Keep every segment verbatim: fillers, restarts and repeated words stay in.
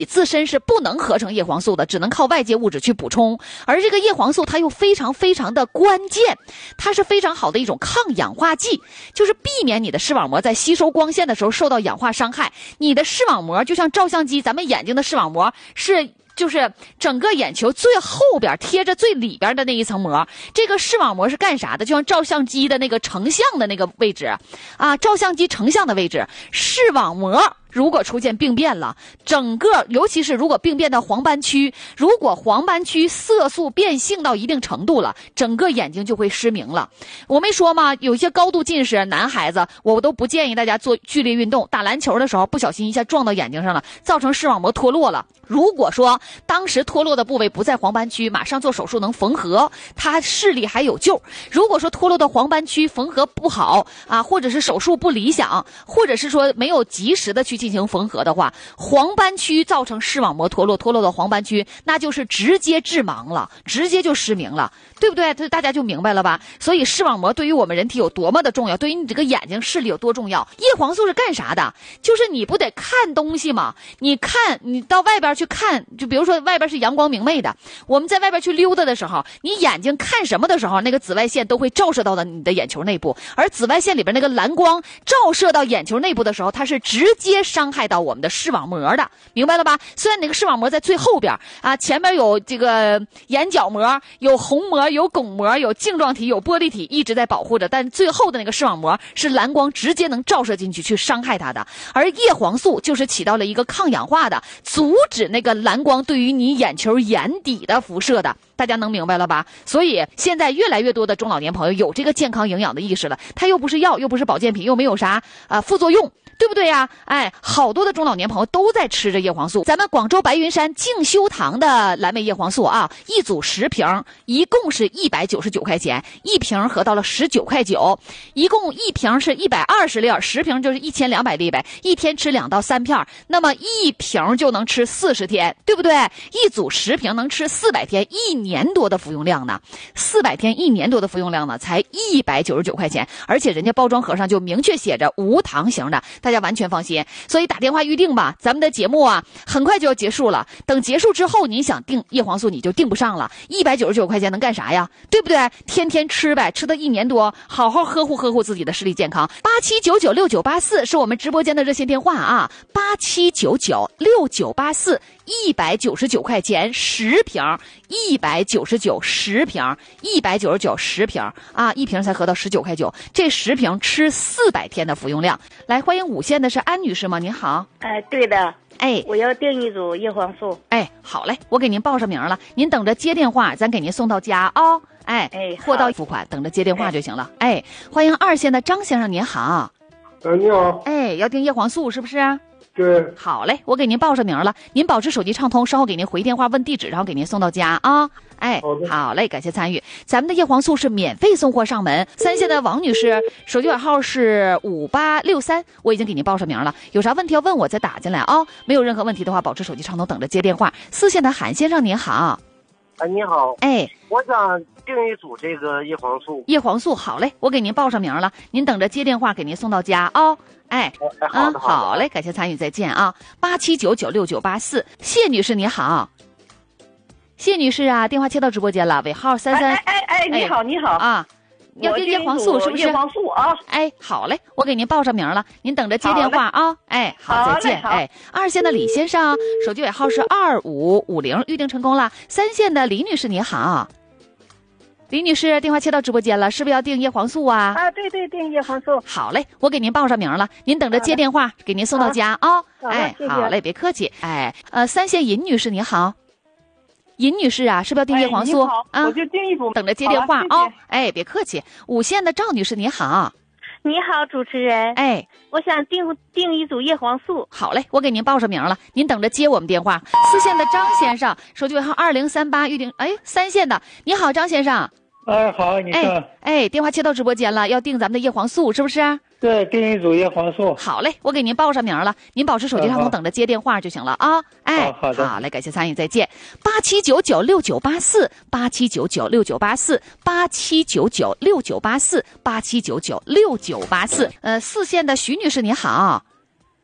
自身是不能合成叶黄素的，只能靠外界物质去补充。而这个叶黄素它又非常非常的关键，它是非常好的一种抗氧化剂，就是避免你的视网膜在吸收光线的时候受到氧化伤害。你的视网膜就像照相机，咱们眼睛的视网膜是就是整个眼球最后边贴着最里边的那一层膜，这个视网膜是干啥的？就像照相机的那个成像的那个位置啊，照相机成像的位置，视网膜如果出现病变了，整个尤其是如果病变到黄斑区，如果黄斑区色素变性到一定程度了，整个眼睛就会失明了。我没说吗？有一些高度近视男孩子，我都不建议大家做剧烈运动，打篮球的时候不小心一下撞到眼睛上了，造成视网膜脱落了。如果说当时脱落的部位不在黄斑区，马上做手术能缝合，他视力还有救。如果说脱落的黄斑区缝合不好啊，或者是手术不理想，或者是说没有及时的去进行缝合的话，黄斑区造成视网膜脱落，脱落的黄斑区那就是直接致盲了，直接就失明了，对不对？这大家就明白了吧？所以视网膜对于我们人体有多么的重要，对于你这个眼睛视力有多重要。叶黄素是干啥的？就是你不得看东西吗？你看你到外边去看，就比如说外边是阳光明媚的，我们在外边去溜达的时候，你眼睛看什么的时候，那个紫外线都会照射到的你的眼球内部，而紫外线里边那个蓝光照射到眼球内部的时候，它是直接伤害到我们的视网膜的，明白了吧？虽然那个视网膜在最后边啊，前面有这个眼角膜，有虹膜，有巩膜，有镜状体，有玻璃体一直在保护着，但最后的那个视网膜是蓝光直接能照射进去去伤害它的。而叶黄素就是起到了一个抗氧化的，阻止那个蓝光对于你眼球眼底的辐射的，大家能明白了吧？所以现在越来越多的中老年朋友有这个健康营养的意识了，它又不是药，又不是保健品，又没有啥啊、呃、副作用，对不对呀？哎，好多的中老年朋友都在吃着叶黄素。咱们广州白云山静修堂的蓝莓叶黄素啊，一组十瓶，一共是一百九十九块钱，一瓶合到了十九块九，一共一瓶是一百二十粒，十瓶就是一千两百粒呗，一天吃两到三片，那么一瓶就能吃四十天，对不对？一组十瓶能吃四百天，一年多的服用量呢，四百天一年多的服用量呢，才一百九十九块钱，而且人家包装盒上就明确写着无糖型的，大家完全放心。所以打电话预定吧，咱们的节目啊很快就要结束了，等结束之后您想订叶黄素你就订不上了，一百九十九块钱能干啥呀？对不对？天天吃呗，吃到一年多，好好呵护呵护自己的视力健康。八七九九六九八四是我们直播间的热线电话啊，八七九九六九八四，一百九十九块钱十瓶，一百九十九十瓶，一百九十九十瓶啊，一瓶才合到十九块九，这十瓶吃四百天的服用量。来，欢迎五线的是安女士吗？您好。 哎，对的。 哎， 我要订一组叶黄素。 哎，好嘞，我给您报上名了，您等着接电话，咱给您送到家啊、哦。哎哎， 货到付款，等着接电话就行了。哎，哎欢迎二线的张先生，您好。 呃，你好。 哎，要订叶黄素是不是？ 对。 好嘞，我给您报上名了，您保持手机畅通，稍后给您回电话问地址，然后给您送到家啊。哎， 好的， 好嘞，感谢参与。咱们的叶黄素是免费送货上门。三线的王女士，手机尾号是五八六三，我已经给您报上名了，有啥问题要问我再打进来啊、哦。没有任何问题的话，保持手机畅通，等着接电话。四线的韩先生您好。 哎，你好。 哎， 我想订一组这个叶黄素。 叶黄素，好嘞，我给您报上名了，您等着接电话，给您送到家啊、哦。哎， 哎，好的， 嗯，好嘞，感谢参与，再见啊！八七九九六九八四，谢女士你好，谢女士啊，电话接到直播间了，尾号三三。 哎哎哎，你好，你好啊，要订叶黄素是不是？ 叶黄素啊， 哎，好嘞，我给您报上名了，您等着接电话啊！哎，好，再见。哎，二线的李先生，手机尾号是二五五零，预定成功了。三线的李女士你好。李女士，电话接到直播间了，是不是要订叶黄素啊？ 啊，对对，订叶黄素。 好嘞，我给您报上名了，您等着接电话，给您送到家啊、哦。哎，好嘞，别客气。哎，呃，三线尹女士你好，尹女士啊，是不是要订叶黄素、 哎、 啊？ 我就订一组， 等着接电话啊、哦。哎，别客气。五线的赵女士你好。 你好，主持人。 哎， 我想订订一组叶黄素。 好嘞，我给您报上名了，您等着接我们电话。四线的张先生，手机尾号二零三八，预定。哎，三线的你好，张先生。 哎，好，你说。 哎哎，电话接到直播间了，要订咱们的叶黄素是不是？ 对，订一组叶黄素。 好嘞，我给您报上名了，您保持手机畅通，等着接电话就行了啊。哎， 好的， 好嘞，感谢参与，再见。八七九九六九八四，八七九九六九八四，八七九九六九八四，八七九九六九八四。呃，四线的徐女士你好。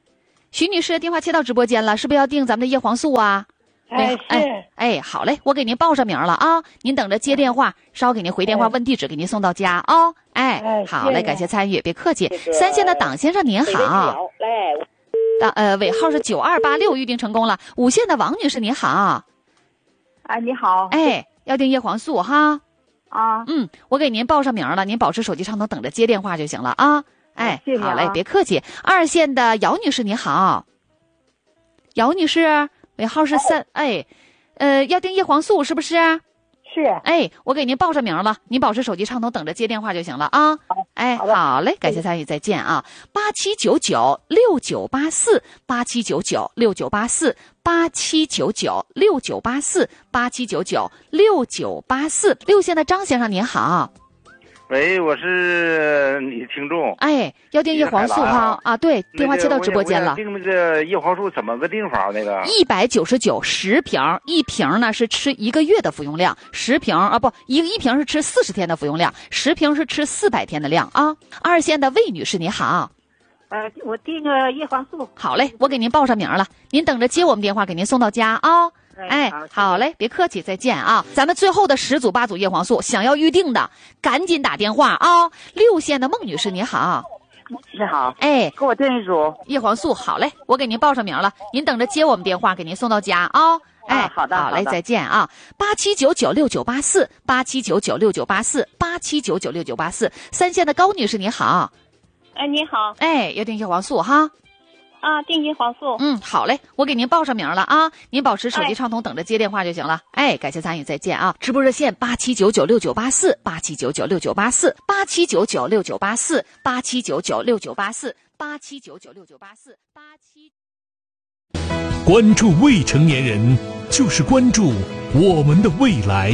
徐女士，电话接到直播间了，是不是要订咱们的叶黄素啊？ 哎，是。 哎哎，好嘞，我给您报上名了啊，您等着接电话，稍给您回电话问地址，给您送到家啊。哎， 哎好嘞，感谢参与，别客气。三线的党先生您好，党呃尾号是九二八六，预定成功了。五线的王女士您好， 哎，你好。 哎，要订叶黄素哈。 啊， 嗯，我给您报上名了，您保持手机畅通，等着接电话就行了啊。哎， 谢谢啊好嘞，别客气。二线的姚女士您好，姚女士尾号是三，哎，呃，要订叶黄素是不是？ 是。 哎，我给您报上名了，您保持手机畅通，等着接电话就行了啊。哎，好嘞，感谢参与，再见啊。八七九九六九八四，八七九九六九八四，八七九九六九八四，八七九九六九八四。六线的张先生您好。 喂，我是你听众。 哎，要订叶黄素哈啊？对，电话接到直播间了。 订那个叶黄素怎么个订法？那个一百九十九十瓶，一瓶呢是吃一个月的服用量，十瓶啊不一一瓶是吃四十天的服用量，十瓶是吃四百天的量啊。二线的魏女士你好。 呃，我订个叶黄素。 好嘞，我给您报上名了，您等着接我们电话，给您送到家啊。哎，好嘞，别客气，再见啊！咱们最后的十组八组叶黄素，想要预定的赶紧打电话啊！六线的孟女士你好， 你好， 哎， 给我订一组叶黄素。好嘞，我给您报上名了，您等着接我们电话，给您送到家啊！哎， 啊、好的， 好嘞，再见啊！八七九九六九八四，八七九九六九八四，八七九九六九八四。三线的高女士你好， 哎，你好， 哎，要订叶黄素哈。 啊，订叶黄素。 嗯，好嘞，我给您报上名了啊，您保持手机畅通，等着接电话就行了。哎，感谢参与，再见啊！直播热线八七九九六九八四，八七九九六九八四，八七九九六九八四，八七九九六九八四，八七九九六九八四，八七。 关注未成年人，就是关注我们的未来。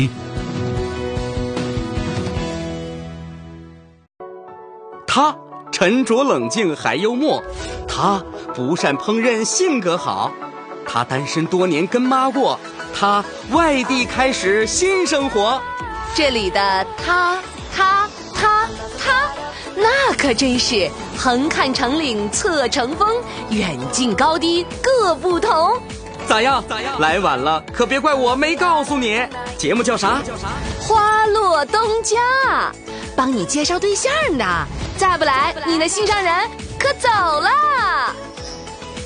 他沉着冷静还幽默，他不善烹饪性格好，他单身多年跟妈过，他外地开始新生活。 这里的他他他他，那可真是横看成岭侧成峰，远近高低各不同。 咋样？咋样？来晚了可别怪我没告诉你。节目叫啥？ 花落东家，帮你介绍对象的，再不来你的心上人可走了。